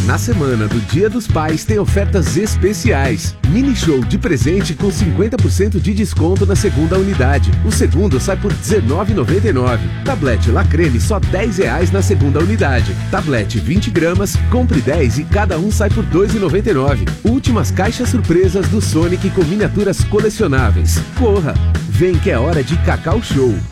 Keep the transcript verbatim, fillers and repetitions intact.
Na semana do Dia dos Pais tem ofertas especiais. Mini show de presente com cinquenta por cento de desconto na segunda unidade. O segundo sai por dezenove reais e noventa e nove centavos. Tablete Lacreme só dez reais na segunda unidade. Tablete vinte gramas, compre dez e cada um sai por dois reais e noventa e nove centavos. Últimas caixas surpresas do Sonic com miniaturas colecionáveis. Corra! Vem que é hora de Cacau Show.